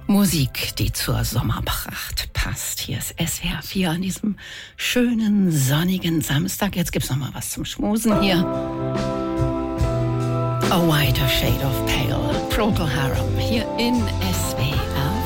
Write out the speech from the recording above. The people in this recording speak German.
Musik, die zur Sommerpracht passt. Hier ist SWR 4 an diesem schönen, sonnigen Samstag. Jetzt gibt's noch mal was zum Schmusen hier. A Whiter Shade of Pale, Procol Harum, hier in SWR